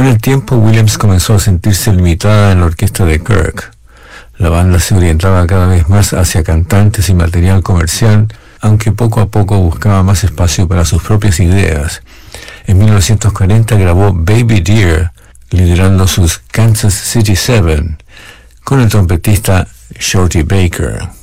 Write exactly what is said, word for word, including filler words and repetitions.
Con el tiempo, Williams comenzó a sentirse limitada en la orquesta de Kirk. La banda se orientaba cada vez más hacia cantantes y material comercial, aunque poco a poco buscaba más espacio para sus propias ideas. En mil novecientos cuarenta grabó Baby Dear, liderando sus Kansas City Seven, con el trompetista Shorty Baker.